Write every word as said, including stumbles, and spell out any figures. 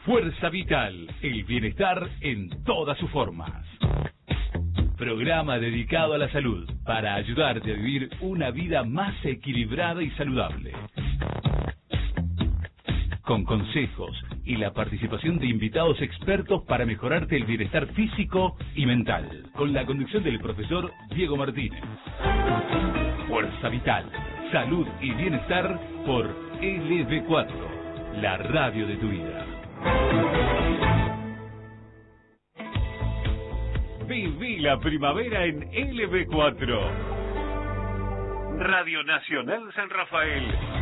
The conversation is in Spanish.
Fuerza Vital, el bienestar en todas sus formas. Programa dedicado a la salud para ayudarte a vivir una vida más equilibrada y saludable. Con consejos y la participación de invitados expertos para mejorarte el bienestar físico y mental. Con la conducción del profesor Diego Martínez. Fuerza Vital, salud y bienestar por L B cuatro, la radio de tu vida. Viví la primavera en L B cuatro. Radio Nacional San Rafael.